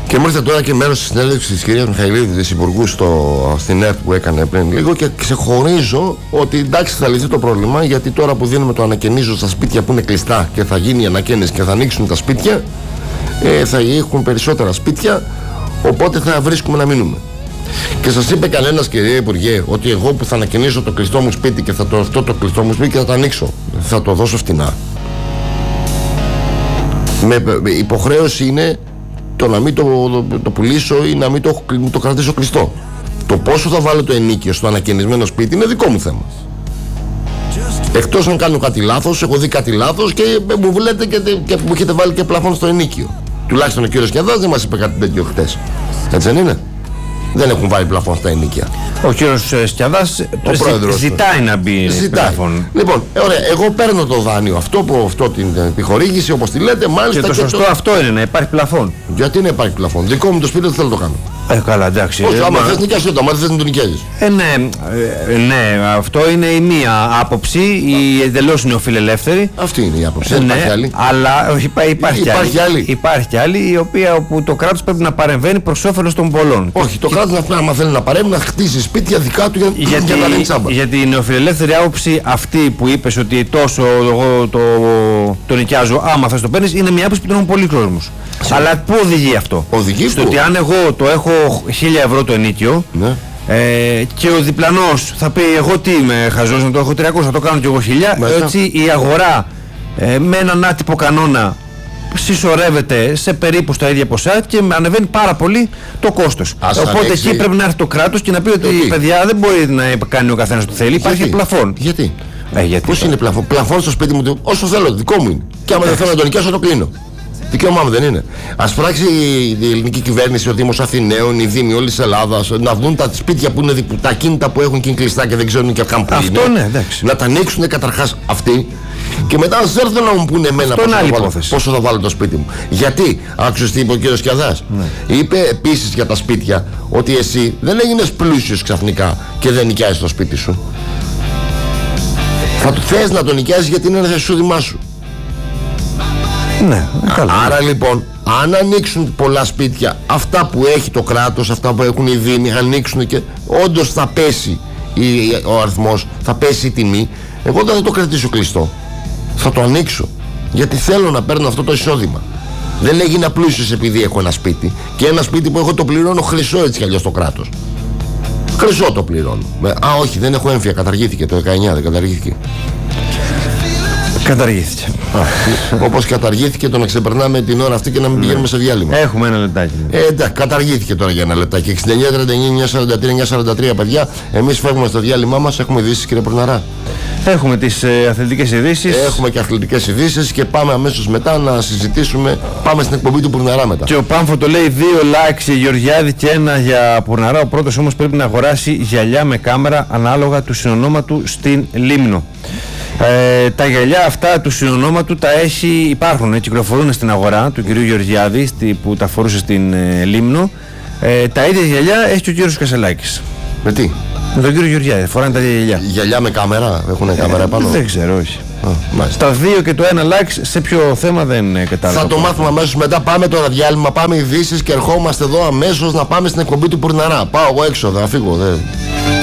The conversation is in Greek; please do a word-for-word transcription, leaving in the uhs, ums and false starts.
Και μου ήρθε τώρα και μέρος της συνέντευξης της κυρίας Μιχαηλίδη, της Υπουργού στην ΕΡΤ που έκανε πριν λίγο, και ξεχωρίζω ότι εντάξει θα λυθεί το πρόβλημα, γιατί τώρα που δίνουμε το ανακαινίζω στα σπίτια που είναι κλειστά και θα γίνει η ανακαίνιση και θα ανοίξουν τα σπίτια, ε, θα έχουν περισσότερα σπίτια, οπότε θα βρίσκουμε να μείνουμε. Και σας είπε κανένας, κυρία Υπουργέ, ότι εγώ που θα ανακαινήσω το κλειστό μου σπίτι και θα το, αυτό το κλειστό μου σπίτι και θα το ανοίξω, θα το δώσω φτηνά? Με, με υποχρέωση είναι το να μην το, το, το πουλήσω ή να μην το, το κρατήσω κλειστό. Το πόσο θα βάλω το ενίκιο στο ανακαινισμένο σπίτι είναι δικό μου θέμα. Εκτός αν κάνω κάτι λάθος, έχω δει κάτι λάθος και μου βλέπετε και, και μου έχετε βάλει και πλαφόν στο ενίκιο. Τουλάχιστον ο κύριος Κιαδάς δεν μας είπε κάτι τέτοιο χτες. Έτσι δεν είναι? Δεν έχουν βάλει πλαφόν στα ενίκια. Ο κύριος Σκιαδάς ζητάει να μπει πλαφόν. Λοιπόν, ωραία, εγώ παίρνω το δάνειο αυτό, που, αυτό την επιχορήγηση, όπως τη λέτε, μάλιστα. Και το και σωστό το... αυτό είναι, να υπάρχει πλαφόν. Γιατί να υπάρχει πλαφόν? Δικό μου το σπίτι δεν θέλω να το κάνω. Ε, καλά, εντάξει. Όχι, άμα θες νοικιάσεις το, άμα θες να το νοικιάζεις. Ε, ναι, ε, ναι, αυτό είναι η μία άποψη, η εντελώς νεοφιλελεύθερη. Αυτή είναι η άποψη, δεν ναι, υπάρχει άλλη. Αλλά όχι, υπάρχει, υπάρχει, υπάρχει άλλη. άλλη. Υπάρχει και άλλη, η οποία όπου το κράτος πρέπει να παρεμβαίνει προς όφελος των πολλών. Όχι, το και... κράτος άμα θέλει να παρέμβει, να χτίσει σπίτια δικά του για, γιατί, για να δίνει τσάμπα. Γιατί η νεοφιλελεύθερη άποψη αυτή που είπες, ότι τόσο εγώ το, το, το νοικιάζω, άμα θες το παίρνεις, είναι μια άποψη που την έχουν πολλοί κόσμος. Αλλά πού οδηγεί αυτό? Οδηγεί στο ότι αν εγώ το έχω χίλια ευρώ το ενίκιο, ναι. ε, και ο διπλανός θα πει εγώ τι είμαι χαζός να το έχω τριακόσια, θα το κάνω κι εγώ χίλια. Έτσι η αγορά ε, με έναν άτυπο κανόνα συσσωρεύεται σε περίπου στα ίδια ποσά και ανεβαίνει πάρα πολύ το κόστος. Ας Οπότε ανέξει... εκεί πρέπει να έρθει το κράτος και να πει ότι η παιδιά δεν μπορεί να κάνει ο καθένας το θέλει. Υπάρχει γιατί? πλαφόν. Γιατί? Ε, γιατί Πώς είναι πλαφόν? Πλαφόν στο σπίτι μου όσο θέλω, δικό μου είναι. Και άμα δεν θέλω να το νοικιάσω, το κλείνω. Δικαίωμά μου δεν είναι? Ας πράξει η ελληνική κυβέρνηση, ο Δήμος Αθηναίων, οι Δήμοι όλης της Ελλάδας να βγουν τα σπίτια που είναι, τα κίνητα που έχουν και είναι κλειστά και δεν ξέρουν και καν που είναι. Αυτό ναι, εντάξει. Να τα ανοίξουν καταρχάς αυτοί και μετά ας έρθουν να μου πούνε εμένα πόσο θα, βάλω, πόσο θα βάλω το σπίτι μου. Γιατί, άκουσες τι είπε ο κύριος Κιαδάς? Ναι. Είπε επίσης για τα σπίτια ότι εσύ δεν έγινες πλούσιος ξαφνικά και δεν νοικιάζεις το σπίτι σου. Θα του θες να το νοικιάζεις γιατί είναι ένα εισόδημά σου. Ναι, καλά. Άρα λοιπόν, αν ανοίξουν πολλά σπίτια, αυτά που έχει το κράτος, αυτά που έχουν οι Δήμοι, ανοίξουν και όντως θα πέσει ο αριθμός, θα πέσει η τιμή, εγώ δεν θα το κρατήσω κλειστό. Θα το ανοίξω. Γιατί θέλω να παίρνω αυτό το εισόδημα. Δεν έγινα πλούσιος επειδή έχω ένα σπίτι. Και ένα σπίτι που έχω το πληρώνω χρυσό έτσι κι αλλιώς το κράτος. Χρυσό το πληρώνω. Α, όχι, δεν έχω έμφυα. Καταργήθηκε το δεκαεννιά, δεν καταργήθηκε. Καταργήθηκε. Όπως καταργήθηκε το να ξεπερνάμε την ώρα αυτή και να μην πηγαίνουμε σε διάλειμμα. Έχουμε ένα λεπτάκι. Ε, εντάξει, καταργήθηκε τώρα για ένα λεπτάκι. εξήντα εννιά τριάντα εννιά εννιακόσια σαράντα τρία εννιακόσια σαράντα τρία, παιδιά. Εμείς φεύγουμε στο διάλειμμά μας. Έχουμε ειδήσεις, κύριε Πουρναρά? Έχουμε τις ε, αθλητικές ειδήσεις. Έχουμε και αθλητικές ειδήσεις και πάμε αμέσως μετά να συζητήσουμε. Πάμε στην εκπομπή του Πουρναρά μετά. Και ο Πάμφο το λέει: δύο likes για Γεωργιάδη και ένα για Πουρναρά. Ο πρώτος όμως πρέπει να αγοράσει γυαλιά με κάμερα ανάλογα του συνονόματου στην Λίμνο. Ε, τα γυαλιά αυτά του συνονόματου τα έχει, υπάρχουν, κυκλοφορούν στην αγορά του κυρίου Γεωργιάδη στη, που τα φορούσε στην ε, Λίμνο. Ε, τα ίδια γυαλιά έχει και ο κύριος Κασελάκης. Με τι? Με τον κύριο Γεωργιάδη, φοράνε τα ίδια γυαλιά. Γυαλιά με κάμερα, έχουν ε, κάμερα πάνω? Δεν ξέρω, όχι. Α, τα δύο και το ένα likes σε ποιο θέμα δεν ε, κατάλαβα. Θα το μάθουμε αμέσως μετά. Πάμε τώρα διάλειμμα, πάμε ειδήσεις και ερχόμαστε εδώ αμέσως να πάμε στην εκπομπή του Πουρναρά. Πάω εγώ έξω, θα φύγω. Δε.